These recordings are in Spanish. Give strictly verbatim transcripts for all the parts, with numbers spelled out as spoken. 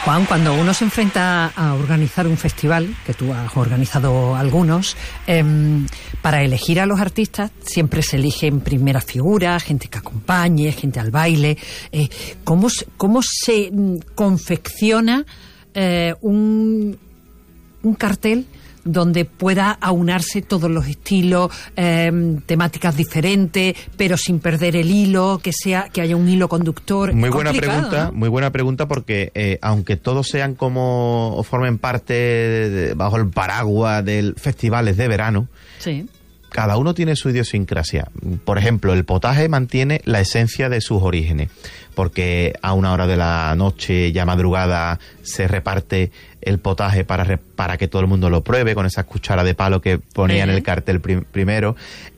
Juan, cuando uno se enfrenta a organizar un festival, que tú has organizado algunos, eh, para elegir a los artistas siempre se eligen primeras figuras, gente que acompañe, gente al baile. Eh, ¿cómo, ¿Cómo se confecciona eh, un, un cartel donde pueda aunarse todos los estilos, eh, temáticas diferentes, pero sin perder el hilo, que sea que haya un hilo conductor? Muy buena pregunta, ¿no? muy buena pregunta, porque eh, aunque todos sean como o formen parte de, de, bajo el paraguas del festivales de verano, sí, cada uno tiene su idiosincrasia. Por ejemplo, el potaje mantiene la esencia de sus orígenes, porque a una hora de la noche, ya madrugada, se reparte el potaje para, para que todo el mundo lo pruebe, con esas cucharas de palo que ponía ¿Eh? en el cartel prim, primero.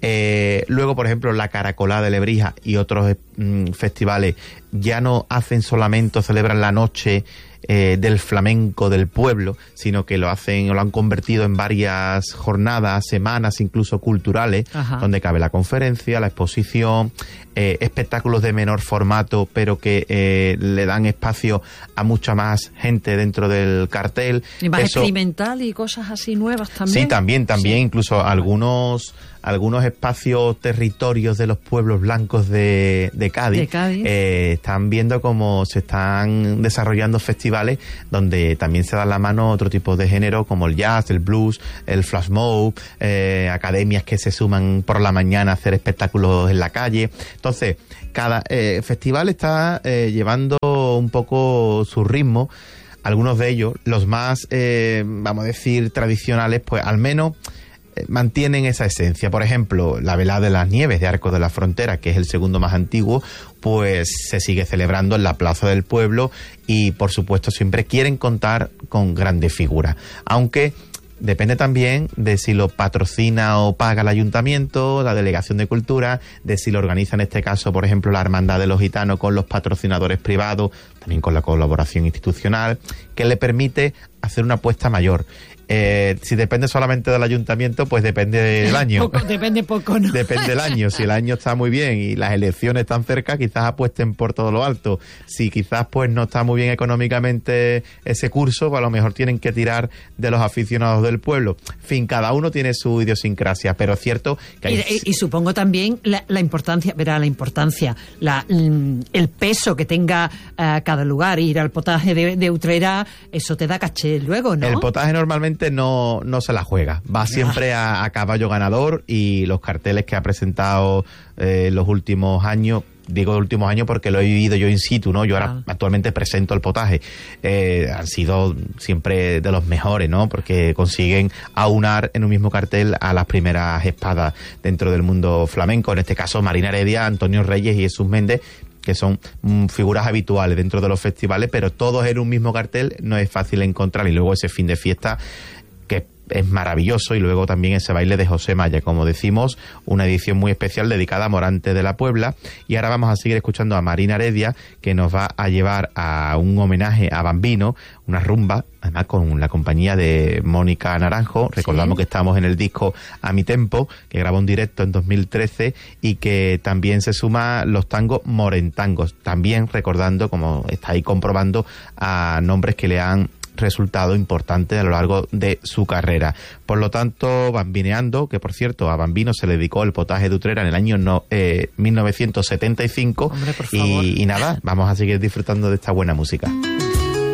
Eh, luego, por ejemplo, la caracolada de Lebrija y otros mm, festivales ya no hacen solamente o celebran la noche Eh, del flamenco del pueblo, sino que lo hacen o lo han convertido en varias jornadas, semanas, incluso culturales, Ajá. donde cabe la conferencia, la exposición, eh, espectáculos de menor formato, pero que eh, le dan espacio a mucha más gente dentro del cartel. Y más Eso, experimental y cosas así nuevas también. Sí, también, también, sí. Incluso algunos algunos espacios, territorios de los pueblos blancos de, de Cádiz, de Cádiz. Eh, están viendo cómo se están desarrollando festivales donde también se da la mano otro tipo de género como el jazz, el blues, el flash mob, eh, academias que se suman por la mañana a hacer espectáculos en la calle. Entonces, cada eh, festival está eh, llevando un poco su ritmo. Algunos de ellos, los más, eh, vamos a decir, tradicionales, pues al menos mantienen esa esencia. Por ejemplo, la velada de las nieves de Arcos de la Frontera, que es el segundo más antiguo, pues se sigue celebrando en la Plaza del Pueblo y, por supuesto, siempre quieren contar con grandes figuras. Aunque depende también de si lo patrocina o paga el ayuntamiento, la Delegación de Cultura, de si lo organiza, en este caso, por ejemplo, la Hermandad de los Gitanos con los patrocinadores privados, también con la colaboración institucional, que le permite hacer una apuesta mayor. Eh, si depende solamente del ayuntamiento, pues depende del año. Poco, depende poco, ¿no? Depende del año. Si el año está muy bien y las elecciones están cerca, quizás apuesten por todo lo alto. Si quizás pues no está muy bien económicamente ese curso, pues a lo mejor tienen que tirar de los aficionados del pueblo. En fin, cada uno tiene su idiosincrasia, pero es cierto que hay... Y, y, y supongo también la, la importancia, verá, la importancia, la, el peso que tenga uh, cada lugar. Ir al potaje de, de Utrera, eso te da caché luego, ¿no? El potaje normalmente no, no se la juega, va siempre a, a caballo ganador, y los carteles que ha presentado eh, los últimos años, digo los últimos años porque lo he vivido yo in situ, ¿no? Yo ahora ah. actualmente presento el potaje, eh, han sido siempre de los mejores, ¿no? Porque consiguen aunar en un mismo cartel a las primeras espadas dentro del mundo flamenco, en este caso Marina Heredia, Antonio Reyes y Jesús Méndez, que son mm, figuras habituales dentro de los festivales, pero todos en un mismo cartel no es fácil encontrar. Y luego ese fin de fiesta, que es maravilloso, y luego también ese baile de José Maya, como decimos, una edición muy especial dedicada a Morante de la Puebla. Y ahora vamos a seguir escuchando a Marina Heredia, que nos va a llevar a un homenaje a Bambino, una rumba, además con la compañía de Mónica Naranjo. Recordamos sí. que estamos en el disco A Mi Tempo, que grabó en directo en dos mil trece, y que también se suma los tangos morentangos, también recordando, como estáis comprobando, a nombres que le han resultado importante a lo largo de su carrera. Por lo tanto, Bambineando, que por cierto a Bambino se le dedicó el potaje de Utrera en el año no, eh, mil novecientos setenta y cinco. Hombre, por favor. Y, y nada, vamos a seguir disfrutando de esta buena música.